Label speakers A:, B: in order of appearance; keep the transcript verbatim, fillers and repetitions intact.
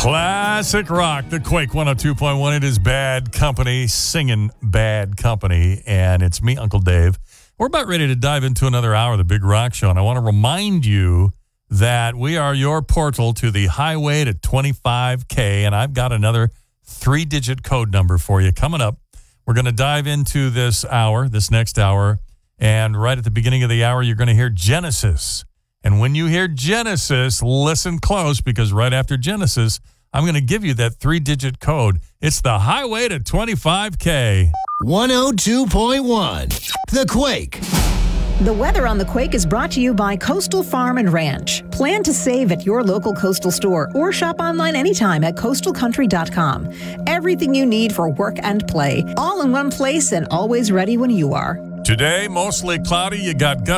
A: Classic rock, the Quake one oh two point one. It is Bad Company, singing Bad Company, and it's me, Uncle Dave. We're about ready to dive into another hour of the Big Rock Show, and I want to remind you that we are your portal to the highway to twenty-five K, and I've got another three-digit code number for you coming up. We're going to dive into this hour, this next hour, and right at the beginning of the hour, you're going to hear Genesis. And when you hear Genesis, listen close, because right after Genesis, I'm going to give you that three-digit code. It's the highway to twenty-five K.
B: one oh two point one, The Quake.
C: The weather on The Quake is brought to you by Coastal Farm and Ranch. Plan to save at your local Coastal store or shop online anytime at coastal country dot com. Everything you need for work and play, all in one place and always ready when you are.
A: Today, mostly cloudy. You got gusts